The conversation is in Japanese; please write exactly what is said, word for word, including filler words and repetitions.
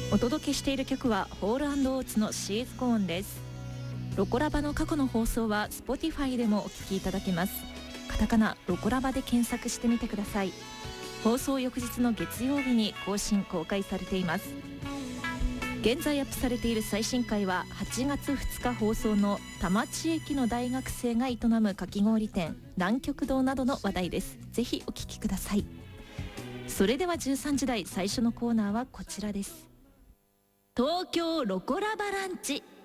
お届けしている曲はホール&オーツのシーズコーンです。ロコラバの過去の放送は Spotify でもお聞きいただけます。カタカナロコラバで検索してみてください。放送翌日の月曜日に更新公開されています。現在アップされている最新回ははちがつふつか放送の田町駅の大学生が営むかき氷店南極堂などの話題です。ぜひお聞きください。それではじゅうさんじ台最初のコーナーはこちらです。東京ロコラバランチ。